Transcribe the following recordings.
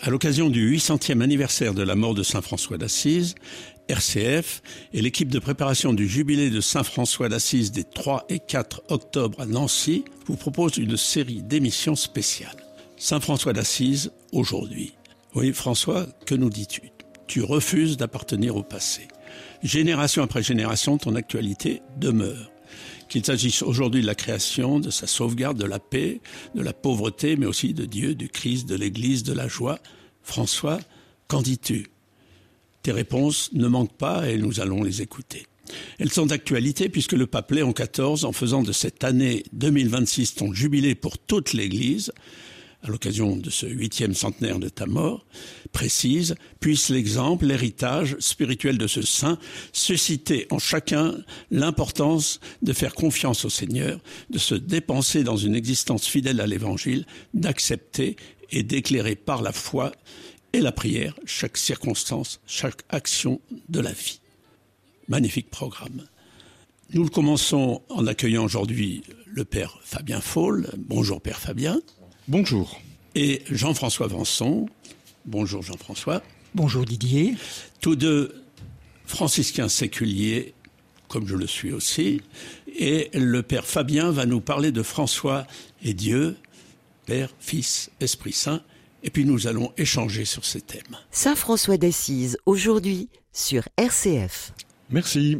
À l'occasion du 800e anniversaire de la mort de Saint François d'Assise, RCF et l'équipe de préparation du jubilé de Saint François d'Assise des 3 et 4 octobre à Nancy vous propose une série d'émissions spéciales. Saint François d'Assise, aujourd'hui. Oui, François, que nous dis-tu ? Tu refuses d'appartenir au passé. Génération après génération, ton actualité demeure. Qu'il s'agisse aujourd'hui de la création, de sa sauvegarde, de la paix, de la pauvreté, mais aussi de Dieu, du Christ, de l'Église, de la joie. François, qu'en dis-tu ? Tes réponses ne manquent pas et nous allons les écouter. Elles sont d'actualité puisque le pape Léon XIV, en faisant de cette année 2026 ton jubilé pour toute l'Église, à l'occasion de ce 8e centenaire de ta mort, précise, puisse l'exemple, l'héritage spirituel de ce saint susciter en chacun l'importance de faire confiance au Seigneur, de se dépenser dans une existence fidèle à l'Évangile, d'accepter et d'éclairer par la foi et la prière chaque circonstance, chaque action de la vie. Magnifique programme. Nous le commençons en accueillant aujourd'hui le Père Fabien Faul. Bonjour Père Fabien. Bonjour. Et Jean-François Vanson. Bonjour Jean-François. Bonjour Didier. Tous deux franciscains séculiers, comme je le suis aussi. Et le Père Fabien va nous parler de François et Dieu, Père, Fils, Esprit Saint. Et puis nous allons échanger sur ces thèmes. Saint François d'Assise, aujourd'hui, sur RCF. Merci.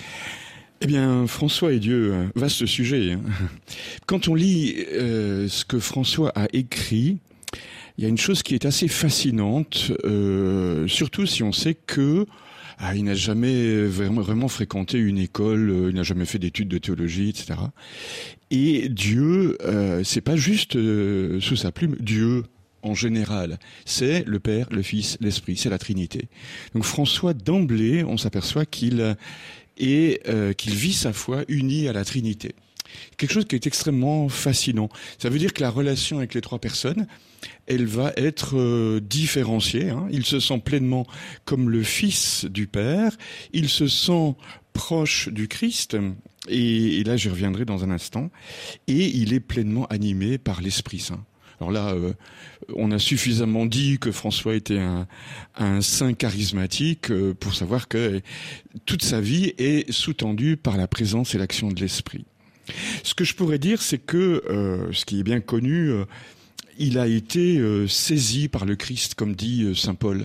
Eh bien, François et Dieu, vaste sujet. Quand on lit ce que François a écrit, il y a une chose qui est assez fascinante, surtout si on sait que il n'a jamais vraiment fréquenté une école, il n'a jamais fait d'études de théologie, etc. Et Dieu, c'est pas juste sous sa plume, Dieu en général, c'est le Père, le Fils, l'Esprit, c'est la Trinité. Donc François, d'emblée, on s'aperçoit qu'il vit sa foi unie à la Trinité. Quelque chose qui est extrêmement fascinant. Ça veut dire que la relation avec les trois personnes, elle va être différenciée. Il se sent pleinement comme le Fils du Père, il se sent proche du Christ, et là j'y reviendrai dans un instant, et il est pleinement animé par l'Esprit Saint. Alors là, on a suffisamment dit que François était un saint charismatique pour savoir que toute sa vie est sous-tendue par la présence et l'action de l'Esprit. Ce que je pourrais dire, c'est que, ce qui est bien connu, il a été saisi par le Christ, comme dit saint Paul.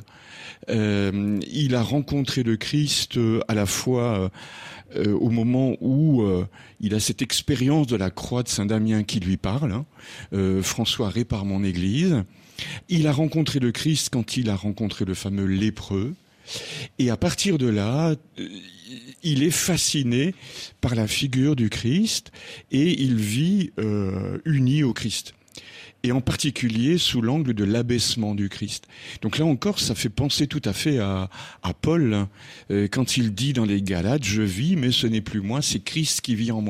Il a rencontré le Christ à la fois au moment où il a cette expérience de la croix de Saint Damien qui lui parle. François, répare mon Église. Il a rencontré le Christ quand il a rencontré le fameux lépreux. Et à partir de là, il est fasciné par la figure du Christ et il vit uni au Christ. Et en particulier sous l'angle de l'abaissement du Christ. Donc là encore, ça fait penser tout à fait à Paul, quand il dit dans les Galates, « Je vis, mais ce n'est plus moi, c'est Christ qui vit en moi ».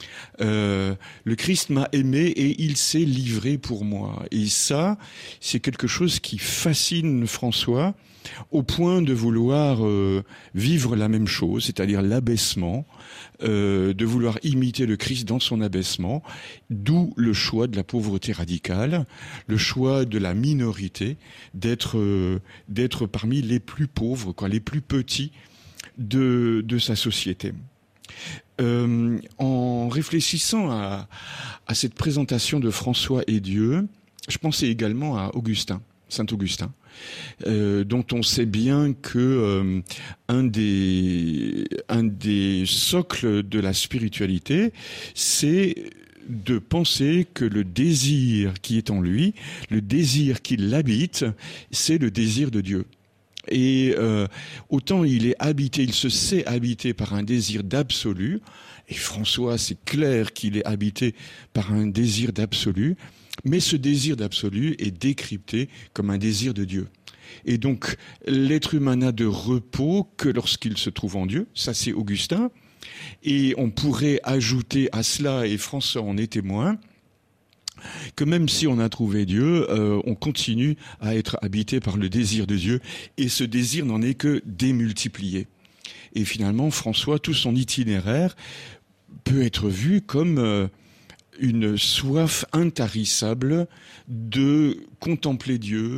Le Christ m'a aimé et il s'est livré pour moi. Et ça, c'est quelque chose qui fascine François, au point de vouloir vivre la même chose, c'est-à-dire l'abaissement, de vouloir imiter le Christ dans son abaissement, d'où le choix de la pauvreté radicale, le choix de la minorité, d'être parmi les plus pauvres, les plus petits de sa société. En réfléchissant à cette présentation de François et Dieu, je pensais également à Augustin, Saint Augustin, dont on sait bien que un des socles de la spiritualité, c'est de penser que le désir qui est en lui, le désir qui l'habite, c'est le désir de Dieu. Et autant il est habité, il se sait habité par un désir d'absolu, et François, c'est clair qu'il est habité par un désir d'absolu, mais ce désir d'absolu est décrypté comme un désir de Dieu. Et donc, l'être humain n'a de repos que lorsqu'il se trouve en Dieu, ça c'est Augustin, et on pourrait ajouter à cela, et François en est témoin, que même si on a trouvé Dieu, on continue à être habité par le désir de Dieu, et ce désir n'en est que démultiplié. Et finalement, François, tout son itinéraire peut être vu comme une soif intarissable de contempler Dieu,